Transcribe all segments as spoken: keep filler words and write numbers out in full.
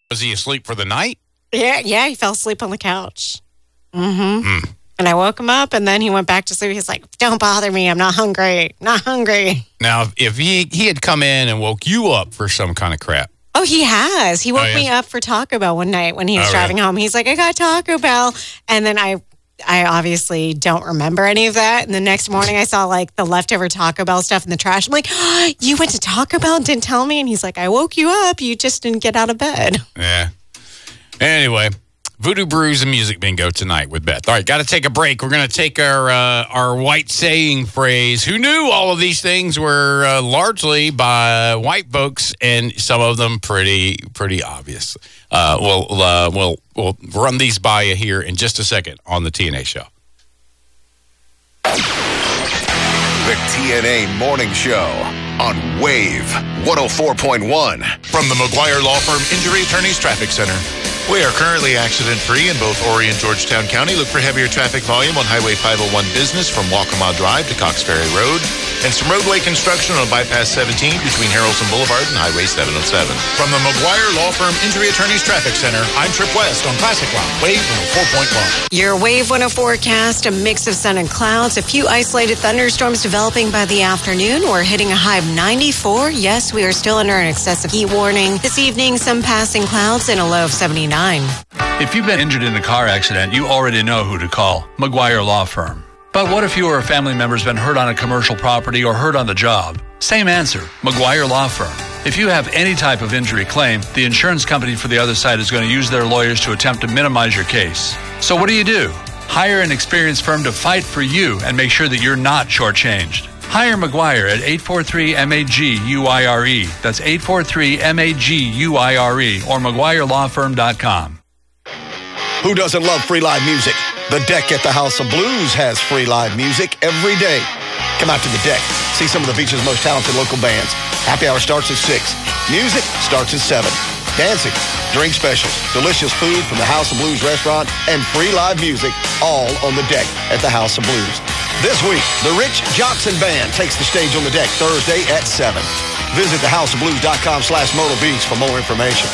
Was he asleep for the night? Yeah, yeah, he fell asleep on the couch. Mm-hmm. Mm. And I woke him up, and then he went back to sleep. He's like, don't bother me. I'm not hungry. Not hungry. Now, if he, he had come in and woke you up for some kind of crap. Oh, he has. He woke oh, yeah? me up for Taco Bell one night when he was oh, driving really? home. He's like, I got Taco Bell. And then I I obviously don't remember any of that. And the next morning, I saw like the leftover Taco Bell stuff in the trash. I'm like, oh, you went to Taco Bell and didn't tell me? And he's like, I woke you up. You just didn't get out of bed. Yeah. Anyway. Voodoo Brews and Music Bingo tonight with Beth. All right, got to take a break. We're going to take our uh, our white saying phrase. Who knew all of these things were uh, largely by white folks, and some of them pretty pretty obvious. Uh, we'll, uh, we'll, we'll run these by you here in just a second on the T N A Show. The T N A Morning Show on Wave one oh four point one. From the McGuire Law Firm Injury Attorneys Traffic Center. We are currently accident-free in both Horry and Georgetown County. Look for heavier traffic volume on Highway five oh one Business from Waccamaw Drive to Cox Ferry Road, and some roadway construction on Bypass seventeen between Harrelson Boulevard and Highway seven oh seven. From the McGuire Law Firm Injury Attorneys Traffic Center, I'm Trip West on Classic Rock, Wave one oh four point one. Your Wave one oh four forecast, a mix of sun and clouds, a few isolated thunderstorms developing by the afternoon. We're hitting a high of ninety-four. Yes, we are still under an excessive heat warning. This evening, some passing clouds and a low of seventy-nine. If you've been injured in a car accident, you already know who to call. McGuire Law Firm. But what if you or a family member's been hurt on a commercial property or hurt on the job? Same answer. McGuire Law Firm. If you have any type of injury claim, the insurance company for the other side is going to use their lawyers to attempt to minimize your case. So what do you do? Hire an experienced firm to fight for you and make sure that you're not shortchanged. Hire McGuire at eight four three M A G U I R E. That's eight four three M A G U I R E or McGuire Law Firm dot com. Who doesn't love free live music? The Deck at the House of Blues has free live music every day. Come out to the Deck. See some of the beach's most talented local bands. Happy hour starts at six. Music starts at seven. Dancing, drink specials, delicious food from the House of Blues restaurant, and free live music all on the Deck at the House of Blues. This week, the Rich Johnson Band takes the stage on the Deck Thursday at seven. Visit the house of blues dot com slash Myrtle Beach for more information.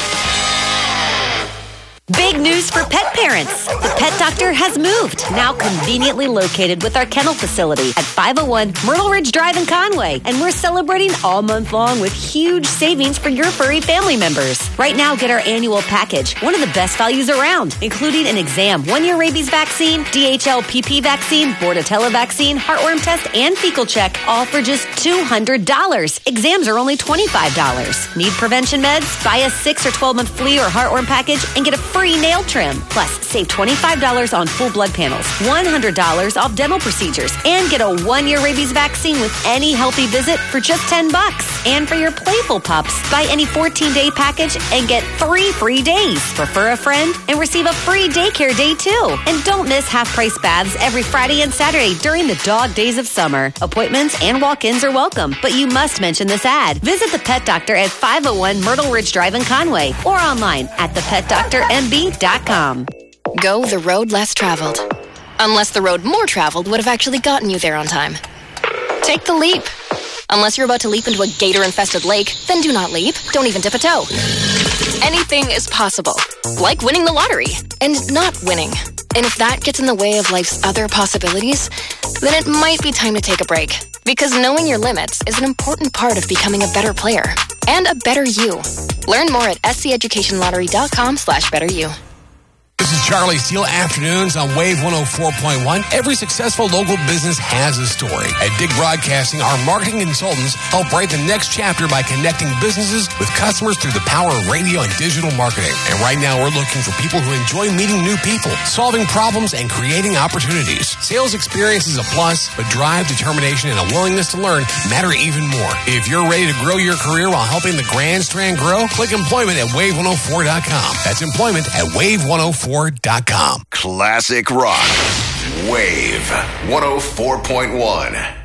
Big news for pet parents. The Pet Doctor has moved, now conveniently located with our kennel facility at five oh one Myrtle Ridge Drive in Conway. And we're celebrating all month long with huge savings for your furry family members. Right now, get our annual package, one of the best values around, including an exam, one-year rabies vaccine, D H L P P vaccine, Bordetella vaccine, heartworm test, and fecal check, all for just two hundred dollars. Exams are only twenty-five dollars. Need prevention meds? Buy a six or twelve-month flea or heartworm package and get a free nail trim. Plus, save twenty-five dollars on full blood panels, one hundred dollars off dental procedures, and get a one-year rabies vaccine with any healthy visit for just ten bucks. And for your playful pups, buy any fourteen-day package and get three free days. Refer a friend and receive a free daycare day too. And don't miss half-price baths every Friday and Saturday during the dog days of summer. Appointments and walk-ins are welcome, but you must mention this ad. Visit the Pet Doctor at five oh one Myrtle Ridge Drive in Conway or online at the pet doctor m b dot com. Go the road less traveled. Unless the road more traveled would have actually gotten you there on time. Take the leap. Unless you're about to leap into a gator-infested lake, then do not leap. Don't even dip a toe. Anything is possible. Like winning the lottery. And not winning. And if that gets in the way of life's other possibilities, then it might be time to take a break. Because knowing your limits is an important part of becoming a better player. And a better you. Learn more at sceducationlottery.com slash better you. This is Charlie Steele, Afternoons on Wave one oh four point one. Every successful local business has a story. At Dig Broadcasting, our marketing consultants help write the next chapter by connecting businesses with customers through the power of radio and digital marketing. And right now, we're looking for people who enjoy meeting new people, solving problems, and creating opportunities. Sales experience is a plus, but drive, determination, and a willingness to learn matter even more. If you're ready to grow your career while helping the Grand Strand grow, click employment at wave one oh four dot com. That's employment at wave one oh four dot com. Classic Rock. Wave one oh four point one.